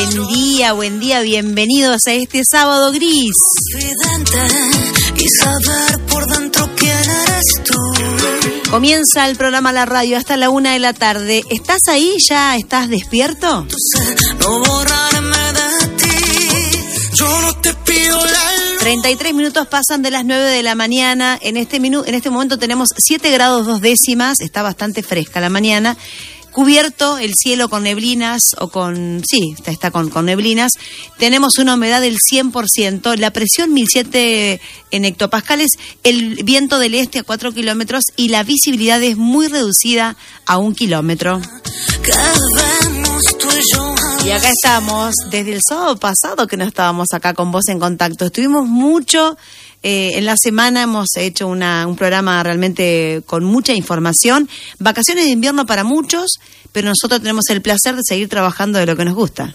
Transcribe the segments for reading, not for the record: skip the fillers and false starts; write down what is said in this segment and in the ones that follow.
Buen día, bienvenidos a este sábado gris. Y saber por dentro quién eres tú. Comienza el programa La Radio hasta la 1 de la tarde. ¿Estás ahí? ¿Ya estás despierto? No borrarme de ti. Yo no te pido la luz. 33 minutos pasan de las 9 de la mañana. En este momento tenemos 7 grados 2 décimas. Está bastante fresca la mañana. Cubierto el cielo con neblinas está con neblinas. Tenemos una humedad del 100%, la presión 1007 en hectopascales, el viento del este a 4 kilómetros y la visibilidad es muy reducida a 1 kilómetro. Y acá estamos, desde el sábado pasado que no estábamos acá con vos en contacto. Estuvimos mucho, en la semana hemos hecho un programa realmente con mucha información. Vacaciones de invierno para muchos, pero nosotros tenemos el placer de seguir trabajando de lo que nos gusta.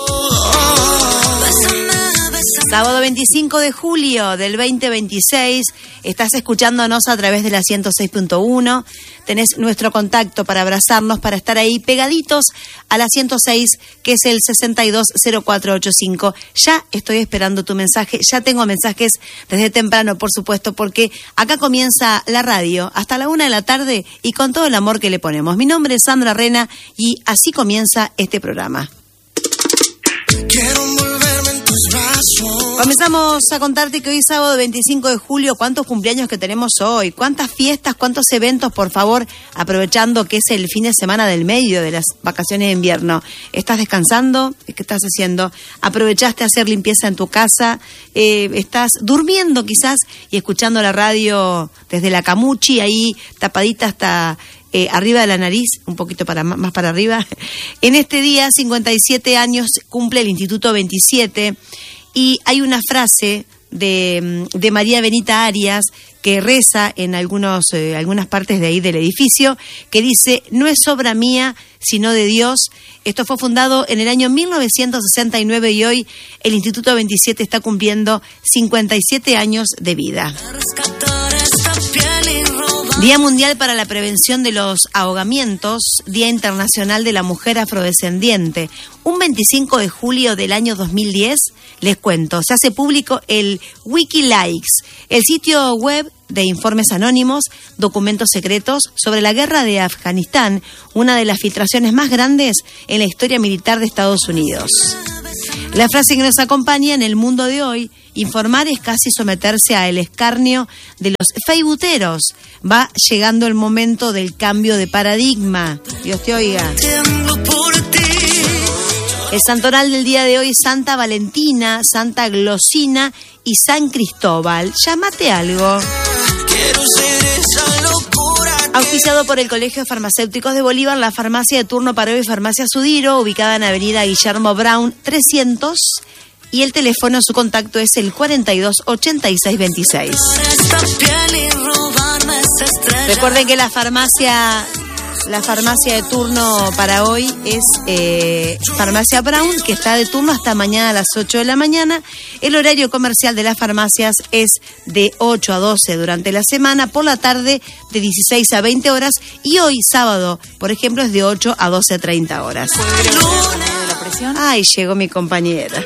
Sábado 25 de julio del 2026, estás escuchándonos a través de la 106.1, tenés nuestro contacto para abrazarnos, para estar ahí pegaditos a la 106, que es el 620485. Ya estoy esperando tu mensaje, ya tengo mensajes desde temprano, por supuesto, porque acá comienza la radio hasta la 1 de la tarde y con todo el amor que le ponemos. Mi nombre es Sandra Rena y así comienza este programa. Quiero envolverme en tus brazos. Comenzamos a contarte que hoy sábado 25 de julio, cuántos cumpleaños que tenemos hoy, cuántas fiestas, cuántos eventos, por favor, aprovechando que es el fin de semana del medio de las vacaciones de invierno. ¿Estás descansando? ¿Qué estás haciendo? ¿Aprovechaste a hacer limpieza en tu casa? ¿Estás durmiendo quizás y escuchando la radio desde la camuchi, ahí tapadita hasta arriba de la nariz, un poquito más para arriba? En este día, 57 años, cumple el Instituto 27 y hay una frase de María Benita Arias que reza en algunas partes de ahí del edificio, que dice: no es obra mía, sino de Dios. Esto fue fundado en el año 1969 y hoy el Instituto 27 está cumpliendo 57 años de vida. Día Mundial para la Prevención de los Ahogamientos, Día Internacional de la Mujer Afrodescendiente. Un 25 de julio del año 2010, les cuento, se hace público el Wikileaks, el sitio web de informes anónimos, documentos secretos sobre la guerra de Afganistán, una de las filtraciones más grandes en la historia militar de Estados Unidos. La frase que nos acompaña en el mundo de hoy: informar es casi someterse al escarnio de los facebookeros. Va llegando el momento del cambio de paradigma. Dios te oiga. El santoral del día de hoy: Santa Valentina, Santa Glosina y San Cristóbal. Llámate algo. Auspiciado por el Colegio de Farmacéuticos de Bolívar, la farmacia de turno para hoy, Farmacia Sudiro, ubicada en Avenida Guillermo Brown 300, y el teléfono, su contacto es el 428626. Recuerden que la farmacia de turno para hoy es Farmacia Brown, que está de turno hasta mañana a las 8 de la mañana. El horario comercial de las farmacias es de 8 a 12 durante la semana, por la tarde de 16 a 20 horas y hoy sábado, por ejemplo, es de 8 a 12:30 horas. Ay, llegó mi compañera.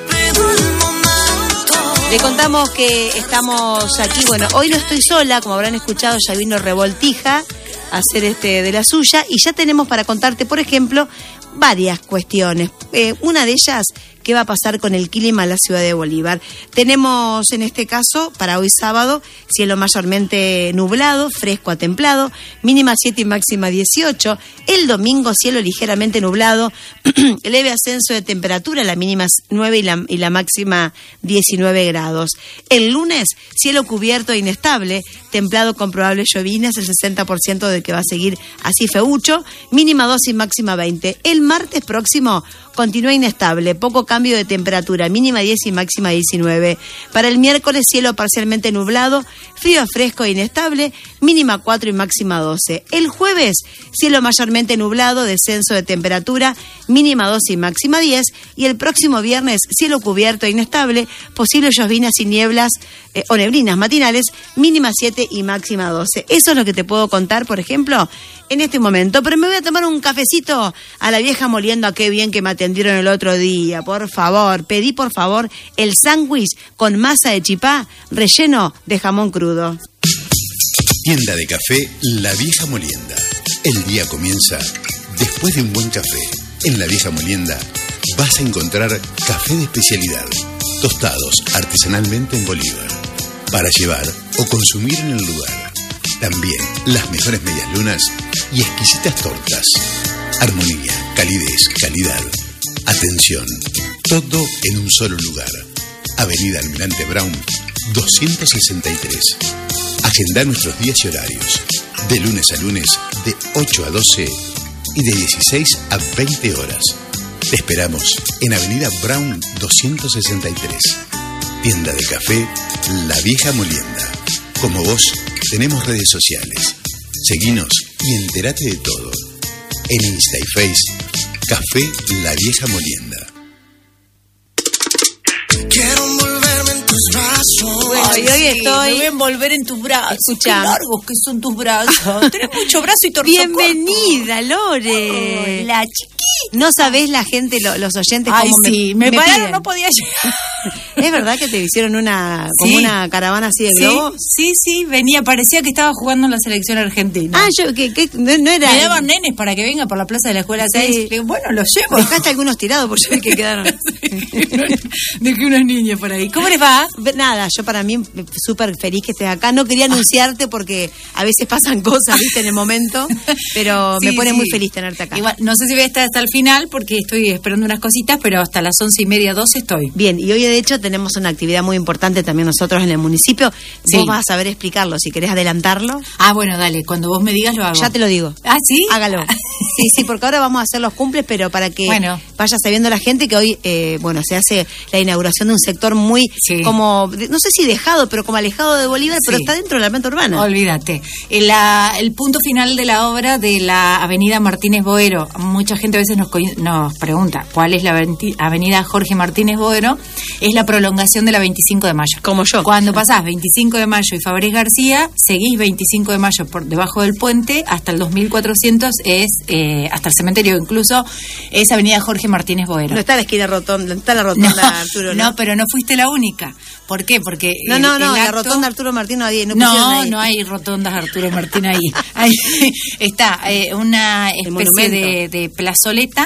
Le contamos que estamos aquí, bueno, hoy no estoy sola, como habrán escuchado, ya vino Revoltija a hacer de la suya y ya tenemos para contarte, por ejemplo, varias cuestiones. Una de ellas, ¿qué va a pasar con el clima en la ciudad de Bolívar? Tenemos en este caso, para hoy sábado, cielo mayormente nublado, fresco a templado, mínima 7 y máxima 18. El domingo, cielo ligeramente nublado, leve ascenso de temperatura, la mínima 9 y la máxima 19 grados. El lunes, cielo cubierto e inestable, templado con probables llovinas, el 60% de que va a seguir así feucho, mínima 2 y máxima 20. El martes próximo continúa inestable, poco cambio de temperatura, mínima 10 y máxima 19. Para el miércoles, cielo parcialmente nublado, frío a fresco e inestable, mínima 4 y máxima 12. El jueves, cielo mayormente nublado, descenso de temperatura, mínima 2 y máxima 10. Y el próximo viernes, cielo cubierto e inestable, posibles llovinas y nieblas o neblinas matinales, mínima 7 y máxima 12. Eso es lo que te puedo contar, por ejemplo, en este momento. Pero me voy a tomar un cafecito a la vieja moliendo a qué bien que mate atendieron el otro día, por favor. Pedí, por favor, el sándwich con masa de chipá relleno de jamón crudo. Tienda de café La Vieja Molienda. El día comienza después de un buen café. En La Vieja Molienda vas a encontrar café de especialidad, tostados artesanalmente en Bolívar, para llevar o consumir en el lugar. También las mejores medialunas y exquisitas tortas. Armonía, calidez, calidad, atención, todo en un solo lugar. Avenida Almirante Brown, 263. Agenda nuestros días y horarios. De lunes a lunes, de 8 a 12 y de 16 a 20 horas. Te esperamos en Avenida Brown 263. Tienda de café La Vieja Molienda. Como vos, tenemos redes sociales. Seguinos y entérate de todo. En Insta y Face, Café La Vieja Molienda. Quiero envolverme en tus brazos. Hoy estoy... Me voy a envolver en tus brazos. Escuchá. Qué largos que son tus brazos. Tenés mucho brazo y torso corto. Bienvenida, Lore. La chiquita. No sabés la gente, los oyentes, Ay, cómo sí, me pararon, piden. no podía llegar. ¿Es verdad que te hicieron como Sí. una caravana así de globos? Sí, venía, parecía que estaba jugando en la selección argentina. Ah, yo, que no era... Me daban nenes para que venga por la plaza de la escuela 6. Sí. Le digo, bueno, los llevo. Dejaste algunos tirados por yo que quedaron. Dejé unos niños por ahí. ¿Cómo les va? Nada, yo para mí súper feliz que estés acá. No quería anunciarte porque a veces pasan cosas, viste, en el momento, pero me Sí, pone sí. muy feliz tenerte acá. Igual, no sé si voy a estar hasta el final porque estoy esperando unas cositas, pero hasta las 11:30, 12 estoy. Bien, y hoy de hecho tenemos una actividad muy importante también nosotros en el municipio. Sí. Vos vas a saber explicarlo, si querés adelantarlo. Ah, bueno, dale, cuando vos me digas lo hago. Ya te lo digo. Ah, ¿sí? Hágalo. Sí, porque ahora vamos a hacer los cumples, pero para que Bueno. vaya sabiendo la gente que hoy, se hace la inauguración de un sector muy, Sí. como, no sé si dejado, pero como alejado de Bolívar, pero Sí. está dentro de la mente urbana. Olvídate. El punto final de la obra de la avenida Martínez Boero, mucha gente a veces nos pregunta cuál es la avenida Jorge Martínez Boero, es la prolongación de la 25 de mayo. Como yo. Cuando pasás 25 de mayo y Fabrés García, seguís 25 de mayo por debajo del puente, hasta el 2400 es, hasta el cementerio incluso, es avenida Jorge Martínez Boero. No está la esquina rotonda, no está la rotonda Arturo, ¿no? No, pero no fuiste la única. ¿Por qué? Porque No, el la acto- rotonda Arturo Martín no había, no pusieron ahí. no hay rotondas Arturo Martín ahí. Ahí está una especie monumento. de plazoleta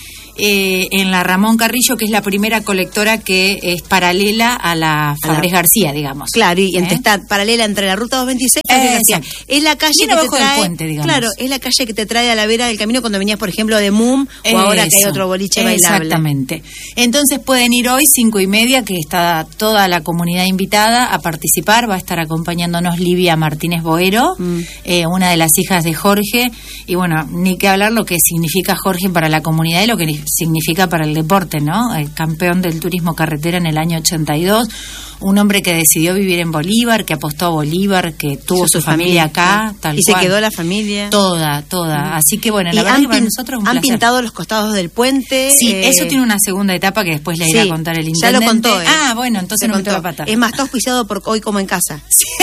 en la Ramón Carrillo, que es la primera colectora que es paralela a la Fabrés García, digamos. Claro, y ¿Eh? está paralela entre la ruta 226 y Fabrés García. Exacto. Es la calle Bien que te abajo del trae, puente, digamos. claro, es la calle que te trae a la vera del camino cuando venías, por ejemplo, de MUM o ahora que hay Eso. otro boliche bailable. Exactamente. Entonces pueden ir hoy 5:30, que está toda la comunidad invitada a participar. Va a estar acompañándonos Livia Martínez Boero, una de las hijas de Jorge. Y bueno, ni que hablar lo que significa Jorge para la comunidad y lo que significa para el deporte, ¿no? El campeón del turismo carretera en el año 82. Un hombre que decidió vivir en Bolívar, que apostó a Bolívar, que tuvo Hizo su familia acá, ¿no? tal y cual. se quedó la familia. Toda. Así que bueno, la Y verdad que para nosotros es un han placer. pintado los costados del puente. Sí, eso tiene una segunda etapa que después le irá a contar el Ya intendente. lo contó. Ah, bueno, entonces Se no meto contó. la pata. Es más, está auspiciado por Hoy Como en Casa.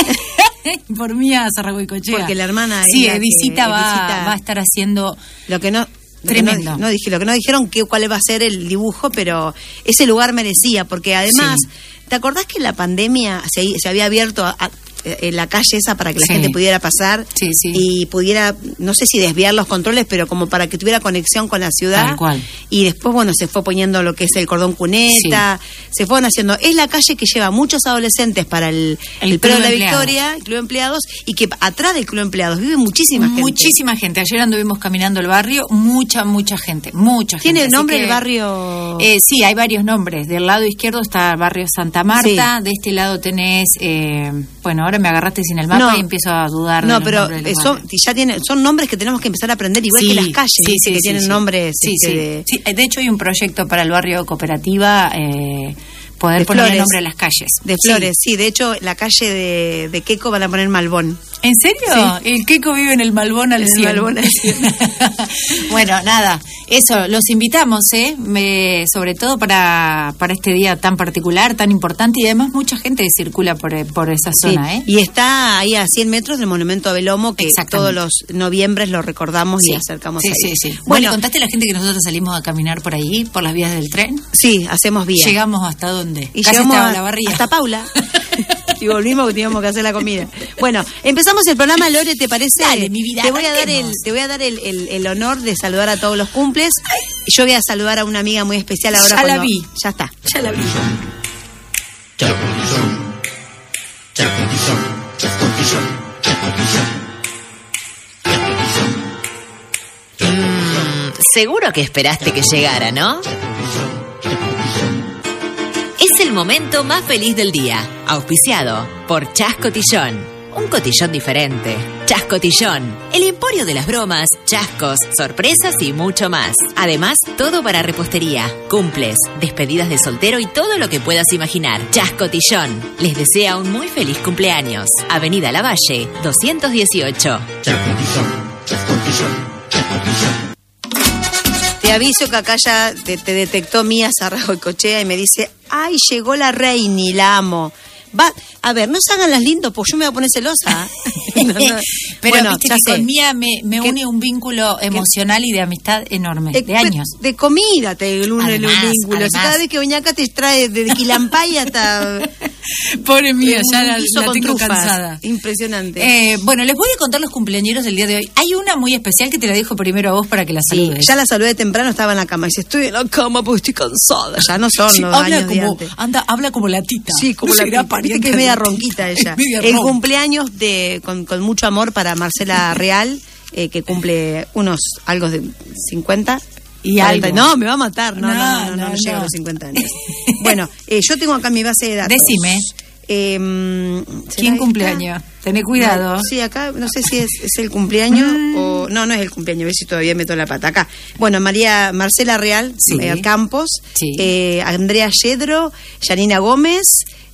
Por mí a Sarragoicochea. Porque la hermana Sí, es la Visita que- va a estar haciendo... Lo que no... Tremendo. Lo que no dijeron cuál va a ser el dibujo, pero ese lugar merecía, porque además, ¿te acordás que en la pandemia se había abierto en la calle esa para que la Sí. gente pudiera pasar Sí. y pudiera, no sé si desviar los controles, pero como para que tuviera conexión con la ciudad? Tal cual. Y después, bueno, se fue poniendo lo que es el cordón cuneta, se fueron haciendo. Es la calle que lleva muchos adolescentes para el El Prado Club de la Empleados. Victoria, el Club Empleados, y que atrás del Club Empleados vive muchísima gente. Muchísima gente. Ayer anduvimos caminando el barrio, mucha gente. ¿Tiene Así nombre que, el barrio? Sí, hay varios nombres. Del lado izquierdo está el barrio Santa Marta, de este lado tenés... bueno, ahora me agarraste sin el mapa y empiezo a dudar. No, de los pero nombres de los son, barrios. ya son nombres que tenemos que empezar a aprender, igual que las calles, que tienen nombres. Sí. De hecho hay un proyecto para el barrio Cooperativa poder De poner el Flores. nombre a las calles. De Flores, sí. De hecho, la calle de Queco van a poner Malbón. ¿En serio? Sí. El Queco vive en el Malbón al En el 100. Malbón al 100. Bueno, nada, eso, los invitamos, sobre todo para este día tan particular, tan importante, y además mucha gente circula por esa zona, Sí. Y está ahí a 100 metros del Monumento a Belomo, que Exactamente. todos los noviembres lo recordamos y Sí. acercamos Sí, ahí. sí. Bueno, Bueno, ¿contaste a la gente que nosotros salimos a caminar por ahí, por las vías del tren? sí, hacemos bien. ¿Llegamos hasta dónde? Y Casi llegamos estaba la barriga. hasta Paula. Y volvimos porque teníamos que hacer la comida. Bueno, empezamos el programa, Lore, ¿te parece? Dale, mi vida, Te voy a dar arranquemos. el honor de saludar a todos los cumples. Yo voy a saludar a una amiga muy especial ahora. Ya la cuando- vi. Ya está. Ya la vi. Seguro que esperaste que llegara, ¿no? Es el momento más feliz del día, auspiciado por Chas Cotillón. Un cotillón diferente. Chas Cotillón, el emporio de las bromas, chascos, sorpresas y mucho más. Además, todo para repostería, cumples, despedidas de soltero y todo lo que puedas imaginar. Chas Cotillón les desea un muy feliz cumpleaños. Avenida Lavalle, 218. Te aviso que acá ya te detectó Mía Sarragoicochea y me dice, ay, llegó la Reini, la amo. Va, a ver, no se hagan las lindos, porque yo me voy a poner celosa. No. Pero Bueno, viste ya que sé. con Mía me ¿Qué? une un vínculo emocional y de amistad enorme, de años. De comida te une el Además, vínculo. Si además. cada vez que venía acá te trae desde Quilampay hasta... Pobre Mía, un ya la guiso con tengo trufas. cansada. Impresionante. Bueno, les voy a contar los cumpleañeros del día de hoy. Hay una muy especial que te la dejo primero a vos para que la Sí, saludes. ya la saludé temprano, estaba en la cama. Dice, estoy en la cama porque estoy cansada. Ya no son Sí, los habla años de como, antes. habla como la tita. Sí, como No la será viste pariente que es media de la ronquita tita. ella. Es media El ronca. cumpleaños con mucho amor para Marcela Real, que cumple algo de 50. Y 40. algo. No, me va a matar. No No, llega a no. los 50 años. Bueno, yo tengo acá mi base de datos. Decime. ¿Será ¿Quién esta? cumpleaños? Tené cuidado. Sí, acá no sé si es el cumpleaños o... No, no es el cumpleaños, a ver si todavía meto la pata. Acá. Bueno, Marcela Real, Sí. Campos, Sí. Andrea Yedro, Yanina Gómez.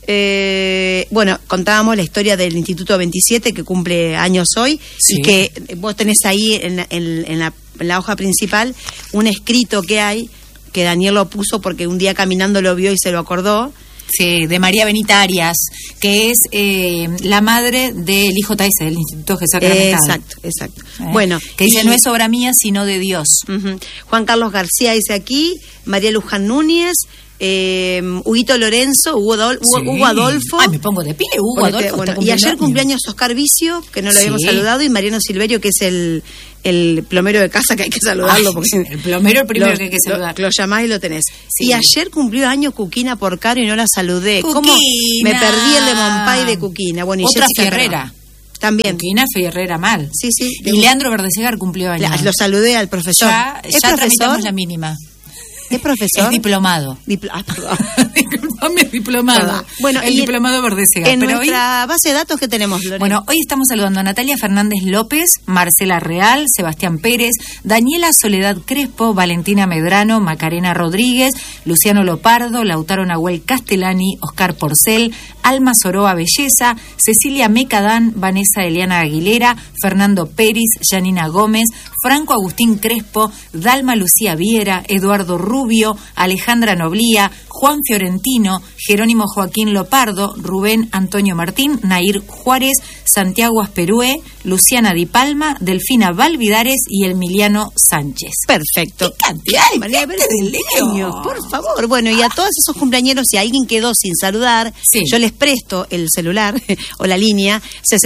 Bueno, contábamos la historia del Instituto 27 que cumple años hoy. Sí. Y que vos tenés ahí en la hoja principal un escrito que hay, que Daniel lo puso porque un día caminando lo vio y se lo acordó. Sí, de María Benita Arias, que es la madre del IJS, del Instituto Jesús Sacramental. Exacto. Bueno, que dice, y- no es obra mía, sino de Dios. Ujú. Juan Carlos García dice aquí, María Luján Núñez, Huguito Lorenzo, Hugo Adolfo. Ay, me pongo de pie, Hugo Bueno, Adolfo. bueno, está y ayer cumpliendo cumpleaños Oscar Vicio, que no lo Sí. habíamos saludado, y Mariano Silverio, que es el plomero de casa, que hay que saludarlo. Ay, Porque el plomero el primero que hay que saludar. Lo llamás y lo tenés. Sí. Y ayer cumplió año Cuquina Porcaro y no la saludé. ¿Cómo? Cuquina. Me perdí el Lemon Pie de Cuquina. Bueno, y Otra Jessica Fierrera. Carvajal. También. Cuquina Fierrera mal. Sí, sí. Y Leandro Verdesegar cumplió años. Lo saludé al profesor. Ya ¿Es tramitamos profesor? la mínima. ¿Es profesor? Es diplomado. Perdón. Disculpame, diplomado. Perdón. Bueno, el y diplomado Verdesegar. En Pero nuestra base de datos, ¿qué tenemos, Lorena? Bueno, hoy estamos saludando a Natalia Fernández López, Marcela Real, Sebastián Pérez, Daniela Soledad Crespo, Valentina Medrano, Macarena Rodríguez, Luciano Lopardo, Lautaro Nahuel Castellani, Oscar Porcel, Alma Soroa Belleza, Cecilia Mecadán, Vanessa Eliana Aguilera, Fernando Pérez, Yanina Gómez, Franco Agustín Crespo, Dalma Lucía Viera, Eduardo Rubio, Alejandra Noblía, Juan Fiorentino, Jerónimo Joaquín Lopardo, Rubén Antonio Martín, Nair Juárez, Santiago Asperue, Luciana Di Palma, Delfina Valvidares y Emiliano Sánchez. Perfecto. ¡Qué cantidad de María gente Belén del Leño, Leño! por favor. Bueno, y a todos esos cumpleañeros, si alguien quedó sin saludar, Sí. yo les presto el celular o la línea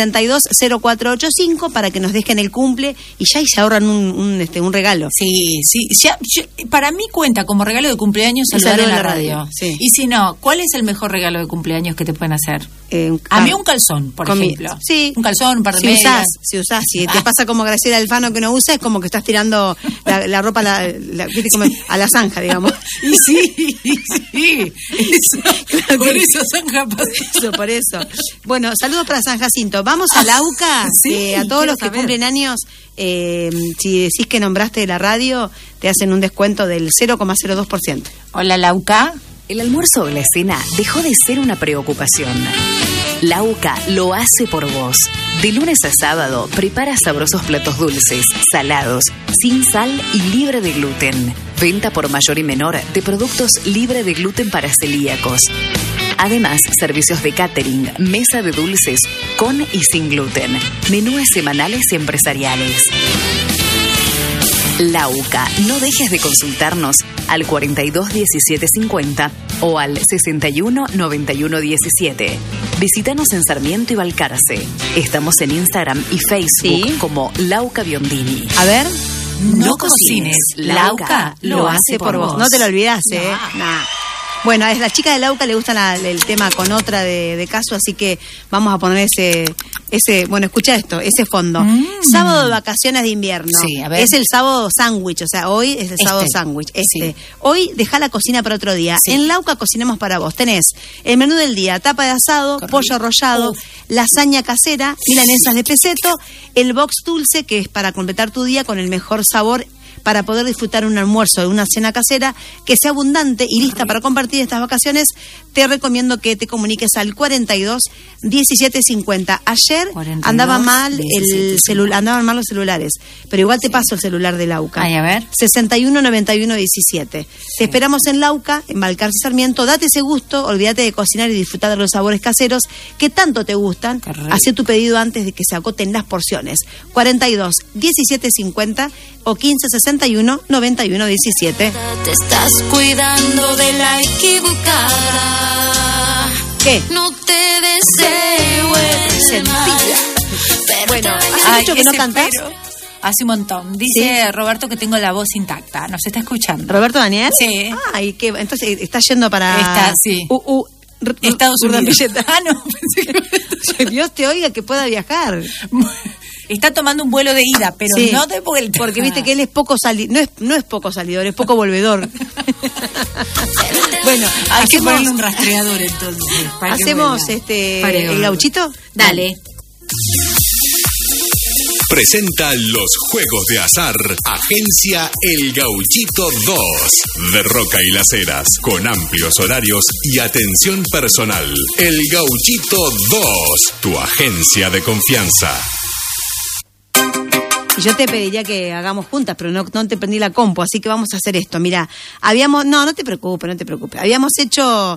620485 para que nos dejen el cumple y ya ahí se ahorran un regalo. Sí, sí. Para mí cuenta como regalo de cumpleaños El saludar saludo en la en la radio. radio, sí. Y si no, ¿cuál es el mejor regalo de cumpleaños que te pueden hacer? A mí un calzón, por ejemplo. Sí. Un calzón, un par de si medias. usás. Si te pasa como Graciela Alfano que no usa, es como que estás tirando la ropa ¿viste? Como a la zanja, digamos. Y sí. Eso, por eso zanja pasó. Por eso. Bueno, saludos para San Jacinto. Vamos a la UCA. Sí, A todos quiero los que saber. cumplen años, si decís que nombraste la radio, te hacen un descuento del 0,02%. Hola, Lauca. El almuerzo o la cena dejó de ser una preocupación. Lauca lo hace por vos. De lunes a sábado, prepara sabrosos platos dulces, salados, sin sal y libre de gluten. Venta por mayor y menor de productos libre de gluten para celíacos. Además, servicios de catering, mesa de dulces con y sin gluten, menúes semanales y empresariales. Lauca, no dejes de consultarnos al 42 17 50 o al 61 91 17. Visítanos en Sarmiento y Balcarce. Estamos en Instagram y Facebook como Lauca Biondini. A ver. No cocines, Lauca lo hace por vos. No te lo olvidás, Nah. Bueno, a la chica de Lauca le gusta el tema con otra de Casu, así que vamos a poner bueno, escucha esto, ese fondo. Sábado de vacaciones de invierno. Sí, a ver. Es el sábado sándwich, o sea, hoy es el sábado sándwich. Sí. Hoy dejá la cocina para otro día. Sí. En Lauca cocinemos para vos. Tenés el menú del día, tapa de asado, pollo arrollado, lasaña casera, milanesas de peseto, el box dulce, que es para completar tu día con el mejor sabor para poder disfrutar un almuerzo, una cena casera que sea abundante y lista para compartir estas vacaciones. Te recomiendo que te comuniques al 42 17 50. Ayer 42, andaban mal andaban mal los celulares, pero igual te paso el celular de Lauca. Ay, a ver. 61 91 17. Sí. Te esperamos en Lauca, en Balcarce Sarmiento. Date ese gusto, olvídate de cocinar y disfrutar de los sabores caseros que tanto te gustan. Hacé tu pedido antes de que se agoten las porciones. 42 17 50 o 15 61 91 17. Te estás cuidando de la equivocada. ¿Qué? No te deseo sentida. Bueno, ¿hace mucho que no cantás? Hace un montón. Dice Roberto que tengo la voz intacta. ¿Nos está escuchando? ¿Roberto Daniel? Sí. Ay, ¿qué? Entonces está yendo para... Sí. Estados Unidos. No, pensé que Dios te oiga que pueda viajar. Está tomando un vuelo de ida, pero no de vuelta. Porque viste que él es poco no es poco salidor, es poco volvedor. Bueno, hay que ponerle un rastreador entonces. ¿Hacemos el gauchito? Dale. Presenta los juegos de azar Agencia El Gauchito 2 de Roca y Las Heras, con amplios horarios y atención personal. El Gauchito 2, tu agencia de confianza. Y yo te pediría que hagamos juntas, pero no te prendí la compu, así que vamos a hacer esto. Mirá, no te preocupes. Habíamos hecho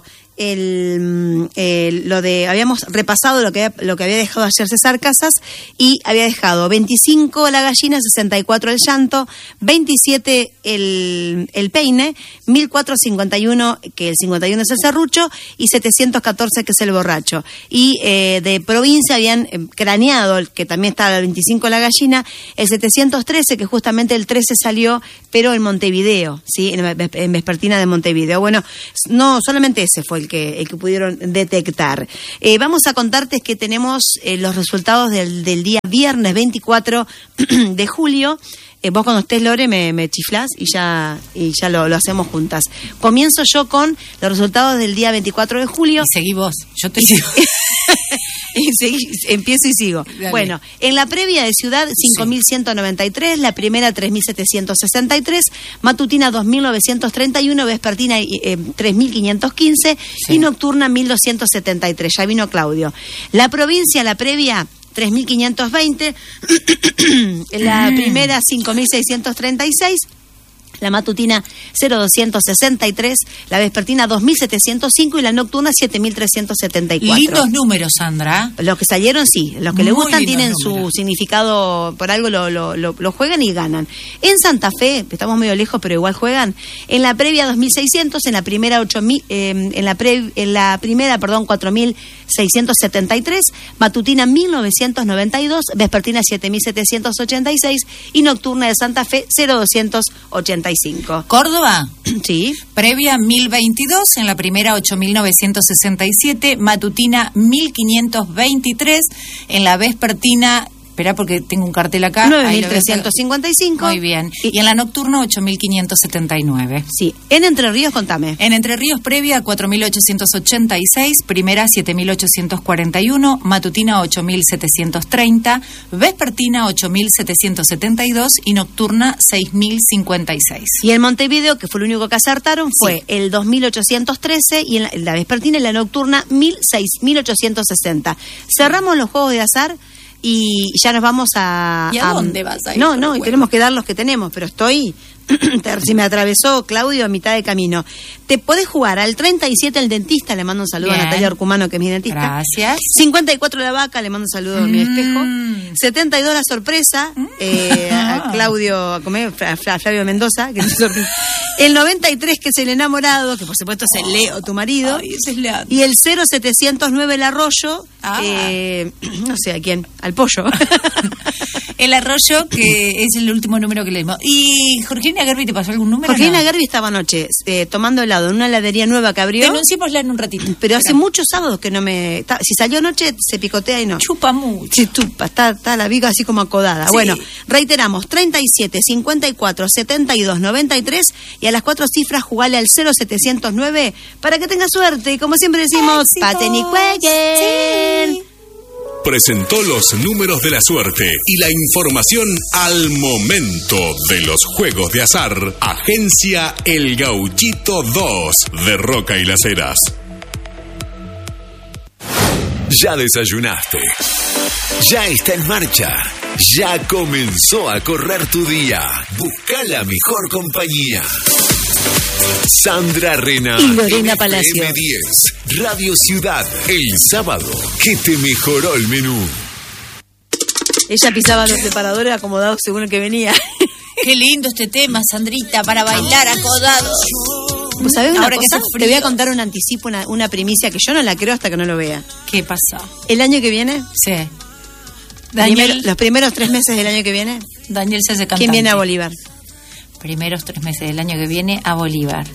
habíamos repasado lo que había dejado ayer César Casas y había dejado 25 la gallina, 64 el llanto, 27 el peine, 1451 que el 51 es el serrucho y 714 que es el borracho. Y de provincia habían craneado, que también estaba el 25 la gallina, el 713 que justamente el 13 salió, pero en Montevideo, ¿sí? En Vespertina de Montevideo. Bueno, no solamente ese fue el que pudieron detectar. Vamos a contarte que tenemos los resultados del día viernes 24 de julio. Vos cuando estés, Lore, me chiflás y ya lo hacemos juntas. Comienzo yo con los resultados del día 24 de julio. Y seguí vos, yo te sigo. Empiezo y sigo. Dale. Bueno, en la previa de Ciudad, 5.193, la primera 3.763, matutina 2.931, vespertina 3.515 y nocturna 1.273. Ya vino Claudio. La provincia, la previa 3.520, la primera 5.636, la matutina 0.263, la vespertina 2.705 y la nocturna 7.374. Lindos números, Sandra. Los que salieron, sí. Los que Muy le gustan tienen números. Su significado, por algo lo juegan y ganan. En Santa Fe, estamos medio lejos, pero igual juegan. En la previa 2.600, en la primera 8.000, en la primera 4.673, matutina 1.992, vespertina 7.786 y nocturna de Santa Fe 0.285. Córdoba. Sí. Previa 1022, en la primera 8967, matutina 1523, en la vespertina Esperá porque tengo un cartel acá. 9.355. Muy bien. Y en la nocturna 8.579. Sí. En Entre Ríos, contame. En Entre Ríos previa 4.886, primera 7.841, matutina 8.730, vespertina 8.772 y nocturna 6.056. Y en Montevideo, que fue lo único que acertaron, fue el 2.813 y en la vespertina y la nocturna 1.860. Cerramos los juegos de azar. Y ya nos vamos a... ¿Y a dónde vas a ir? No, y tenemos que dar los que tenemos, pero estoy... Si me atravesó Claudio a mitad de camino. Te podés jugar al 37 el dentista, le mando un saludo a Natalia Orcumano, que es mi dentista. Gracias. 54 la vaca, le mando un saludo a mi espejo. 72 la sorpresa, a Claudio, a Flavio Mendoza, que es sorpresa. El 93, que es el enamorado, que por supuesto es el Leo, tu marido. Ay, ese es Leandro. Y el 0709 el arroyo, no sé a quién, al pollo. El arroyo, que es el último número que leímos. ¿Y Jorgelina Gerbi te pasó algún número? Jorgelina Gerbi estaba anoche tomando helado en una heladería nueva que abrió. Denunciémosla en un ratito. Pero hace muchos sábados que no me... Si salió anoche, se picotea y no. Chupa mucho. Sí, chupa, está la viga así como acodada. Sí. Bueno, reiteramos, 37, 54, 72, 93 y a las 4 cifras jugale al 0709 para que tenga suerte. Y como siempre decimos, paten y jueguen. Sí. Presentó los números de la suerte y la información al momento de los juegos de azar. Agencia El Gauchito 2 de Roca y Las Heras. Ya desayunaste. Ya está en marcha. Ya comenzó a correr tu día. Busca la mejor compañía. Sandra Renat y Lorena Palacio. M10, Radio Ciudad, el sábado que te mejoró el menú. Ella pisaba los separadores acomodados según el que venía. Qué lindo este tema, Sandrita, para bailar acodados. ¿Vos sabés una cosa? Te voy a contar un anticipo, una primicia que yo no la creo hasta que no lo vea. ¿Qué pasó? ¿El año que viene? Sí. Daniel, los primeros 3 meses del año que viene. Daniel se hace cantante. ¿Quién viene a Bolívar? Primeros 3 meses del año que viene a Bolívar.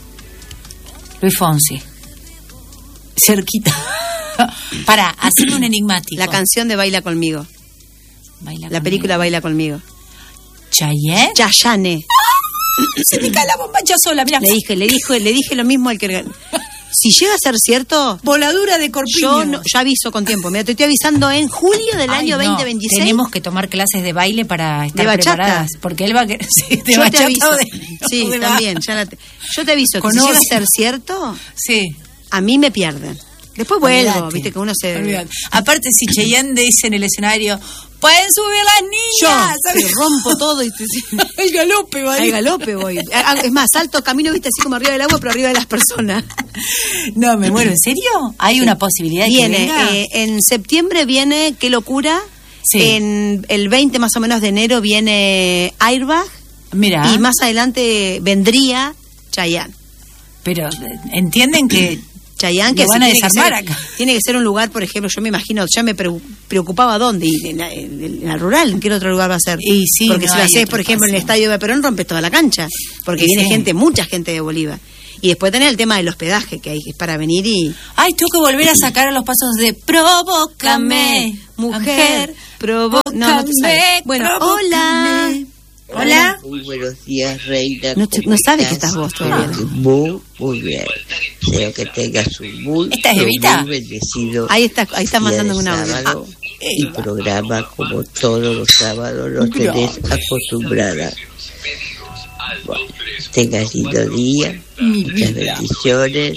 Luis Fonsi. Cerquita. Para, hacerme un enigmático. La canción de Baila Conmigo. La película Baila Conmigo. ¿Chayanne? Chayanne. Se me cae la bombacha sola, mira. Le dije lo mismo al que... Si llega a ser cierto... Voladura de corpiño. Yo aviso con tiempo. Mira, te estoy avisando en julio del año 2026. Tenemos que tomar clases de baile para estar de bachata. Preparadas. Porque él va a... Sí, de yo bachata te aviso. Sí, de también. Yo te aviso que si llega a ser cierto, sí, a mí me pierden. Después vuelvo, viste que uno se... Olvídate. Aparte, si Chayanne dice en el escenario, pueden subir las niñas. Yo te rompo todo y al galope, ¿vale? Al galope voy. Es más, salto camino, viste, así como arriba del agua, pero arriba de las personas. No, me muero. ¿En serio? ¿Hay una posibilidad de que venga? En septiembre viene Qué Locura. Sí. En el 20 más o menos de enero viene Airbag. Mira. Y más adelante vendría Chayanne. Pero, ¿entienden que... Chayanne, que van a desarmar acá? Tiene que ser un lugar, por ejemplo, yo me imagino, ya me preocupaba dónde, y en la rural, ¿en qué otro lugar va a ser? Y sí, porque si lo haces, por ejemplo, en el Estadio de Perón, rompes toda la cancha, porque viene gente, mucha gente de Bolívar. Y después tener el tema del hospedaje, que es para venir y... Ay, tengo que volver a sacar a los pasos de Provócame, mujer, provócame. No te sabes. Bueno, hola. Hola. Muy buenos días, Reina. No sabes que estás vos todavía. Muy bien. Deseo que tengas un muy bendecido. Ahí está mandando un audio. Y programa como todos los sábados los tenés acostumbrada. Bueno, tengas lindo día, muchas bendiciones.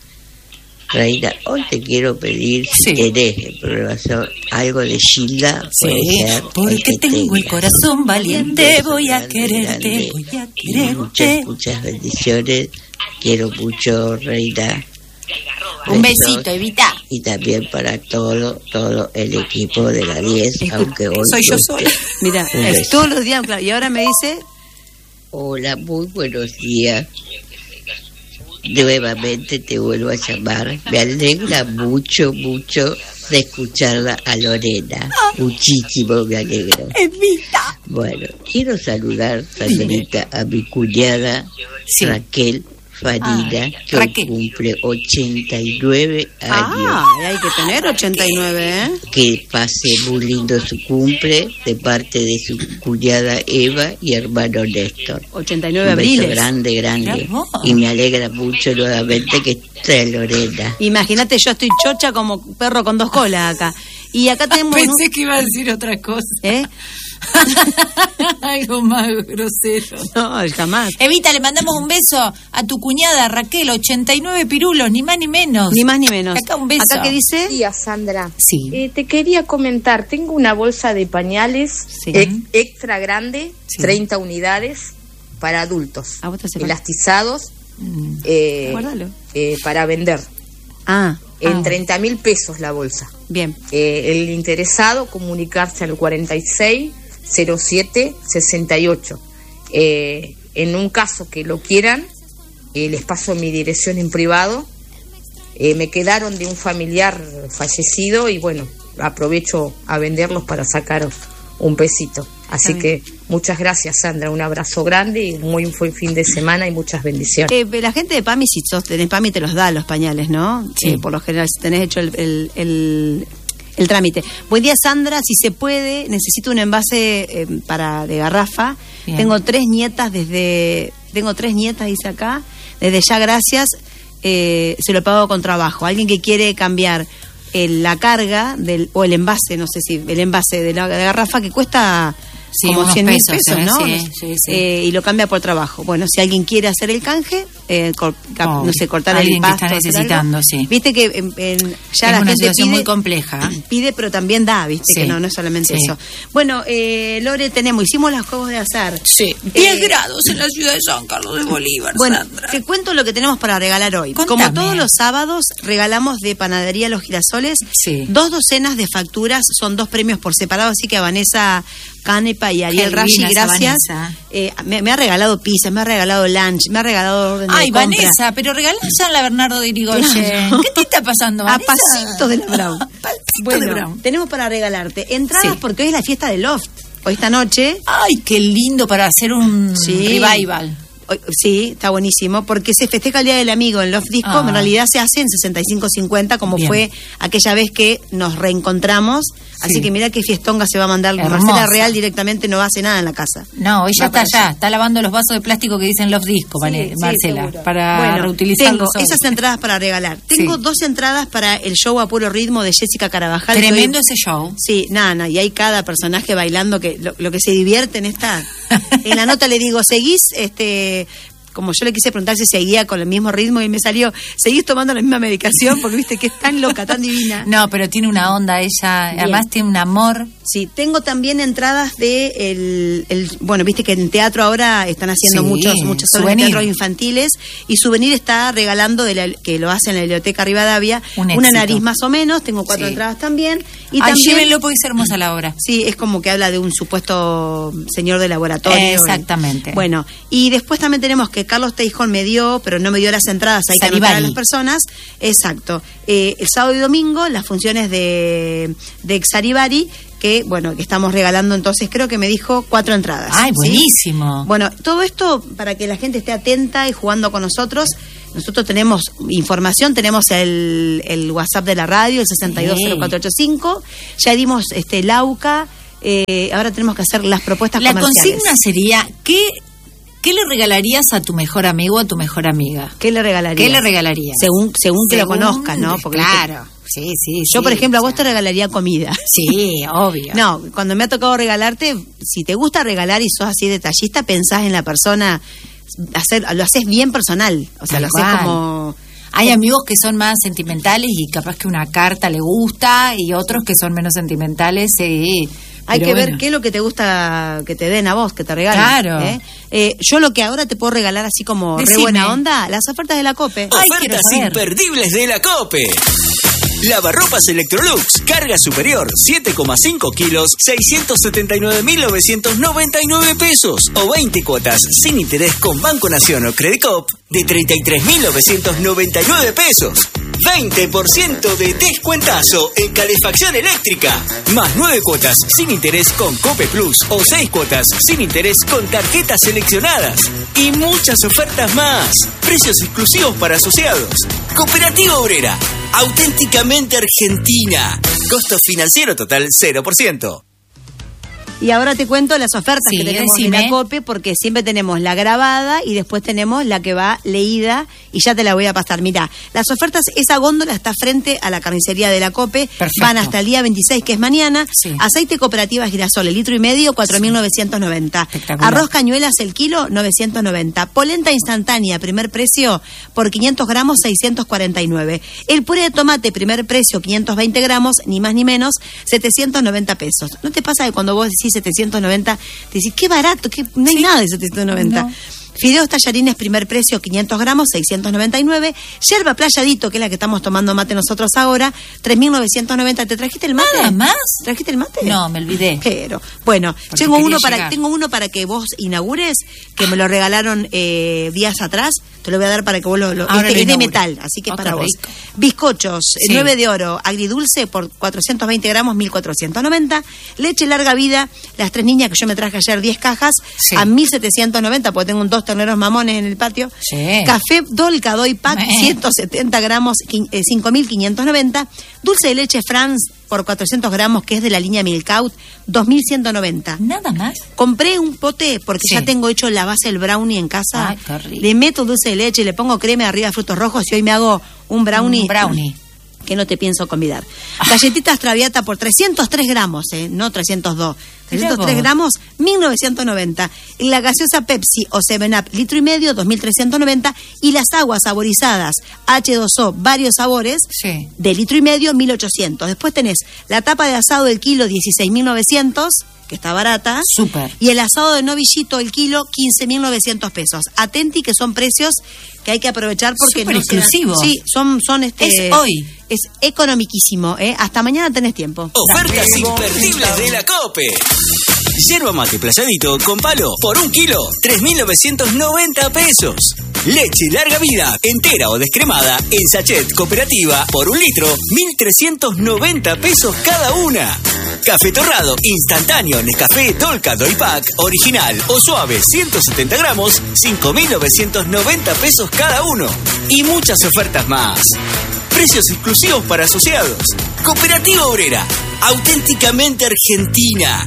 Reina, hoy te quiero pedir si tenés en programación algo de Gilda. Sí, porque tengo el corazón valiente, voy a quererte, voy a quererte. Muchas bendiciones, quiero mucho, Reina. Un besito, Evita. Y también para todo el equipo de la 10, aunque hoy soy yo sola. Mira, todos los días, claro, y ahora me dice... Hola, muy buenos días. Nuevamente te vuelvo a llamar. Me alegra mucho de escucharla a Lorena. Muchísimo me alegra. Evita. Bueno, quiero saludar, Sandrita, a mi cuñada Raquel Farina, que hoy cumple 89 años. Hay que tener 89, ¿eh? Que pase muy lindo su cumple de parte de su cuñada Eva y hermano Néstor. 89 Un abriles. beso grande. Y me alegra mucho nuevamente que esté Lorena. Imagínate, yo estoy chocha como perro con 2 colas acá. Y acá tenemos... Pensé que iba a decir otra cosa. ¿Eh? Algo más grosero. No, jamás. Evita, le mandamos un beso a tu cuñada Raquel, 89 pirulos, ni más ni menos. Ni más ni menos. Acá un beso. ¿Acá qué dice? Buenos días, Sandra. Sí. Te quería comentar, tengo una bolsa de pañales extra grande, 30 unidades, para adultos. ¿A vos te hace falta? Elastizados, Guárdalo. para vender. En 30.000 pesos la bolsa. Bien. El interesado, comunicarse al 460768. En un caso que lo quieran, les paso mi dirección en privado. Me quedaron de un familiar fallecido y bueno, aprovecho a venderlos para sacaros un pesito. Así que muchas gracias, Sandra, un abrazo grande y muy buen fin de semana y muchas bendiciones. La gente de PAMI, si sos tenés PAMI, te los da los pañales, ¿no? Sí. Por lo general, si tenés hecho el trámite. Buen día, Sandra, si se puede, necesito un envase de garrafa. Bien. Tengo 3 nietas dice acá, desde ya gracias, se lo pago con trabajo. Alguien que quiere cambiar la carga o el envase, no sé si el envase de la garrafa que cuesta como 100.000 pesos, ¿no? Sí. Y lo cambia por trabajo. Bueno, si alguien quiere hacer el canje, no sé, cortar el alguien pasto. que está necesitando, sí. Viste que ya es la una gente situación pide, muy compleja. Pide, pero también da, viste, Sí. que no es solamente Sí. eso. Bueno, Lore, hicimos los juegos de azar. Sí. 10 grados en la ciudad de San Carlos de Bolívar, Bueno, Sandra. te cuento lo que tenemos para regalar hoy. Contame. Como todos los sábados, regalamos de Panadería Los Girasoles 2 docenas de facturas, son 2 premios por separado, así que a Vanessa Canepa y Ariel Qué Rashi, divina esa gracias. Me ha regalado pizzas, me ha regalado lunch, me ha regalado orden de Ay, compra. Vanessa, pero regalá ya a la Bernardo de Irigoyen. Claro. ¿Qué te está pasando, A Vanessa? pasitos de la Brown. Pasito Bueno, de Brown. tenemos para regalarte entradas Sí. porque hoy es la fiesta de Loft. Hoy esta noche. Ay, qué lindo para hacer un Sí. revival. Sí, está buenísimo, porque se festeja el Día del Amigo en Loft Disco, en realidad se hace en 6550, como Bien. fue aquella vez que nos reencontramos, así que mira qué fiestonga se va a mandar. Hermosa. Marcela Real directamente no hace nada en la casa. No, ella Va está para allá, allá. está lavando los vasos de plástico que dicen Love Disco, Sí, Marcela, seguro. para Bueno, reutilizarlos. tengo esas entradas para regalar. Tengo 2 entradas para el show a puro ritmo de Jessica Carabajal. Tremendo que hoy- ese show. Sí, nada, y hay cada personaje bailando que lo que se divierte en esta. En la nota le digo, ¿seguís como yo le quise preguntar si seguía con el mismo ritmo y me salió, ¿seguís tomando la misma medicación? Porque viste que es tan loca, tan divina. No, pero tiene una onda ella, Bien. además tiene un amor. Sí, tengo también entradas de bueno, viste que en teatro ahora están haciendo Sí, muchas obras de Souvenir. teatro infantiles y Souvenir está regalando, que lo hace en la Biblioteca Rivadavia, Un una éxito. nariz más o menos, tengo 4 Sí. entradas también. Y Ay, también, llévenlo porque es hermosa la obra. sí, es como que habla de un supuesto señor de laboratorio. Exactamente. Bueno, y después también tenemos que Carlos Teijón me dio, pero no me dio las entradas, hay que anotar a Saribari. las personas. Exacto. El sábado y domingo, las funciones de Xaribari, que bueno, que estamos regalando, entonces creo que me dijo 4 entradas. Ay, ¿sí? buenísimo. Bueno, todo esto para que la gente esté atenta y jugando con nosotros. Nosotros tenemos información, tenemos el WhatsApp de la radio, el 620485. Ya dimos el AUCA, ahora tenemos que hacer las propuestas La comerciales. consigna sería, ¿qué le regalarías a tu mejor amigo o a tu mejor amiga? ¿Qué le regalarías? ¿Qué le regalarías? Según que lo conozcas, ¿no? Porque claro, sí. yo, por sí, ejemplo, a o vos sea, te regalaría comida. Sí, obvio. No, cuando me ha tocado regalarte, si te gusta regalar y sos así detallista, pensás en la persona, lo haces bien personal. O sea, Tal lo haces cual. como... Hay amigos que son más sentimentales y capaz que una carta le gusta y otros que son menos sentimentales, sí. Hay Pero que ver bueno. qué es lo que te gusta que te den a vos, que te regalen. Claro. Yo lo que ahora te puedo regalar así como re Decime. buena onda, las ofertas de la COPE. Ay, quiero Ofertas saber. imperdibles de la COPE. Lavarropas Electrolux, carga superior, 7,5 kilos, 679.999 pesos. O 20 cuotas sin interés con Banco Nación o Credicop de 33.999 pesos. 20% de descuentazo en calefacción eléctrica. Más 9 cuotas sin interés con Cope Plus o 6 cuotas sin interés con tarjetas seleccionadas. Y muchas ofertas más. Precios exclusivos para asociados. Cooperativa Obrera. Auténticamente argentina. Costo financiero total 0%. Y ahora te cuento las ofertas que tenemos en la COPE, porque siempre tenemos la grabada y después tenemos la que va leída y ya te la voy a pasar. Mirá, las ofertas, esa góndola está frente a la carnicería de la COPE. Perfecto. Van hasta el día 26, que es mañana. Sí. Aceite Cooperativa Girasol, el litro y medio, 4.990. Arroz Cañuelas, el kilo, 990. Polenta instantánea, primer precio, por 500 gramos, 649. El puré de tomate, primer precio, 520 gramos, ni más ni menos, 790 pesos. ¿No te pasa que cuando vos decís 790, te decís, qué barato, que no hay nada de 790? No. Fideos tallarines, primer precio, 500 gramos, 699. Yerba Playadito, que es la que estamos tomando mate nosotros ahora, 3.990. ¿Te trajiste el mate? ¿Nada más? ¿Trajiste el mate? No, me olvidé. Pero, bueno, tengo uno para que vos inaugures, que me lo regalaron días atrás. Te lo voy a dar para que vos lo es de metal, así que para vos. Rico. Bizcochos, 9 de oro, agridulce, por 420 gramos, 1.490. Leche larga vida, las 3 niñas que yo me traje ayer, 10 cajas, a 1.790, porque tengo 2 terneros mamones en el patio. Sí. Café Dolca Doy Pack, 170 gramos, 5.590. Dulce de leche France por 400 gramos, que es de la línea Milkout, 2.190. Nada más. Compré un pote porque ya tengo hecho la base del brownie en casa. Ay, le meto dulce de leche, le pongo crema arriba de frutos rojos y hoy me hago un brownie. Que no te pienso convidar. Galletitas Traviata por 303 gramos, no 302. 303 gramos, 1.990. Y la gaseosa Pepsi o 7-Up, litro y medio, 2.390. Y las aguas saborizadas H2O, varios sabores, de litro y medio, 1.800. Después tenés la tapa de asado del kilo, 16.900, que está barata. Súper. Y el asado de novillito, el kilo, 15.900 pesos. Atenti, que son precios que hay que aprovechar porque no exclusivos. Sí, son es hoy. Es economiquísimo, Hasta mañana tenés tiempo. Ofertas imperdibles de la COPE. Yerba mate playadito con palo por 1 kilo, 3.990 pesos. Leche larga vida, entera o descremada, en sachet Cooperativa por 1 litro, 1.390 pesos cada una. Café torrado instantáneo Nescafé Dolca Doy Pack, original o suave, 170 gramos, 5.990 pesos cada uno. Y muchas ofertas más. Precios exclusivos para asociados. Cooperativa Obrera, auténticamente argentina.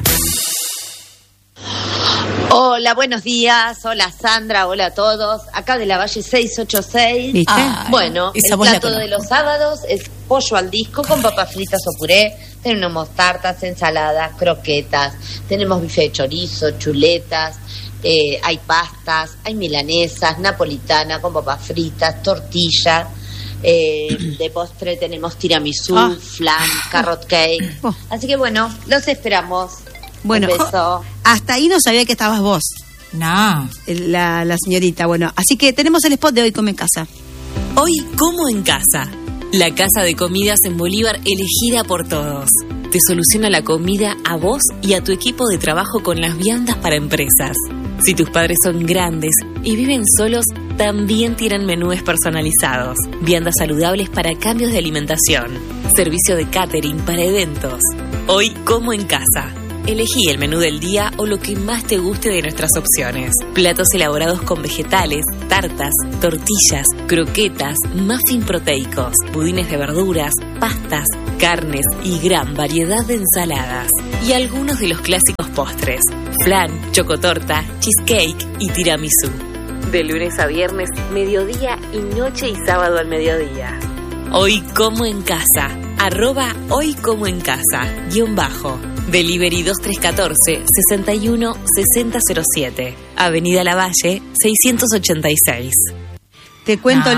Hola, buenos días. Hola, Sandra. Hola a todos. Acá de la Valle 686. ¿Viste? Bueno, el plato de los sábados es pollo al disco con papas fritas o puré. Tenemos tartas, ensaladas, croquetas. Tenemos bife de chorizo, chuletas. Hay pastas, hay milanesas, napolitana con papas fritas, tortilla. De postre tenemos tiramisú, flan, carrot cake. Así que bueno, los esperamos. Bueno, hasta ahí no sabía que estabas vos. No. La señorita, bueno. Así que tenemos el spot de Hoy Como en Casa. Hoy Como en Casa. La casa de comidas en Bolívar elegida por todos. Te soluciona la comida a vos y a tu equipo de trabajo con las viandas para empresas. Si tus padres son grandes y viven solos, también tienen menúes personalizados. Viandas saludables para cambios de alimentación. Servicio de catering para eventos. Hoy Como en Casa. Elegí el menú del día o lo que más te guste de nuestras opciones. Platos elaborados con vegetales, tartas, tortillas, croquetas, muffin proteicos, budines de verduras, pastas, carnes y gran variedad de ensaladas. Y algunos de los clásicos postres: flan, chocotorta, cheesecake y tiramisú. De lunes a viernes, mediodía y noche y sábado al mediodía. Hoy Como en Casa. @Hoy Como en Casa. _ Delivery 2314-61-6007. Avenida Lavalle 686. Te cuento